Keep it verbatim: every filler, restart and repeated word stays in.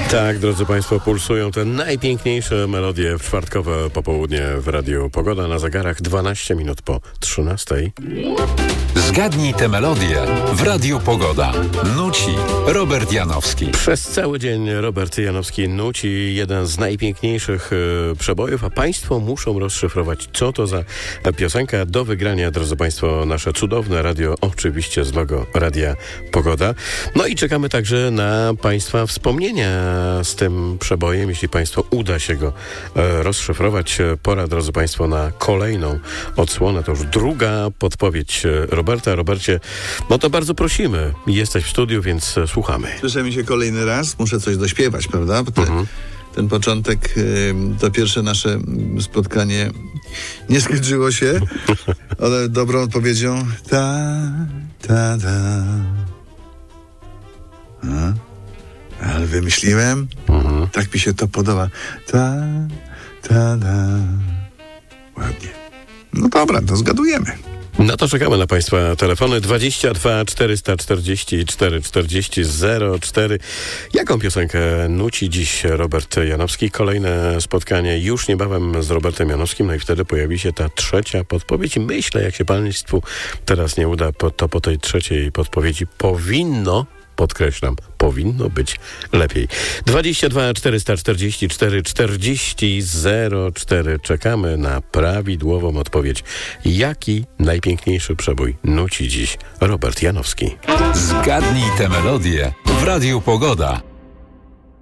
Tak, drodzy Państwo, pulsują te najpiękniejsze melodie w czwartkowe popołudnie w Radiu Pogoda. Na zegarach dwanaście minut po trzynastej. Zgadnij tę melodię w Radiu Pogoda. Nuci Robert Janowski. Przez cały dzień Robert Janowski nuci jeden z najpiękniejszych y, przebojów, a Państwo muszą rozszyfrować, co to za piosenka. Do wygrania, drodzy Państwo, nasze cudowne radio, oczywiście z logo Radia Pogoda. No i czekamy także na Państwa wspomnienia z tym przebojem. Jeśli Państwu uda się go e, rozszyfrować, pora, drodzy Państwo, na kolejną odsłonę. To już druga podpowiedź Roberta. Robercie, no to bardzo prosimy. Jesteś w studiu, więc słuchamy. Słyszę mi się kolejny raz. Muszę coś dośpiewać, prawda? Bo te, mhm. Ten początek, y, to pierwsze nasze spotkanie nie skończyło się, ale dobrą odpowiedzią ta, ta, ta. A? Ale wymyśliłem, mhm. tak mi się to podoba. Ta, ta, ta. Ładnie. No dobra, to zgadujemy. No to czekamy na Państwa telefony dwadzieścia dwa czterysta czterdzieści cztery czterdzieści zero cztery. Jaką piosenkę nuci dziś Robert Janowski? Kolejne spotkanie już niebawem z Robertem Janowskim, no i wtedy pojawi się ta trzecia podpowiedź. Myślę, jak się Państwu teraz nie uda, to po tej trzeciej podpowiedzi powinno, podkreślam, powinno być lepiej. dwadzieścia dwa czterysta czterdzieści cztery czterdzieści zero cztery. Czekamy na prawidłową odpowiedź. Jaki najpiękniejszy przebój nuci dziś Robert Janowski? Zgadnij tę melodię w Radiu Pogoda.